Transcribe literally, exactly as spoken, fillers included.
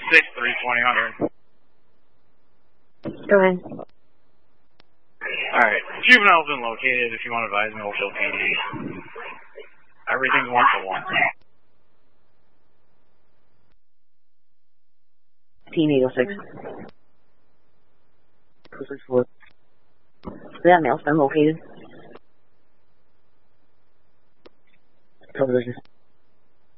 six three twenty hundred. Go ahead. Alright, juvenile's been located. If you want to advise me, we'll show P D. Everything's one for one. Team eight oh six. two six four. That male's been located. Television.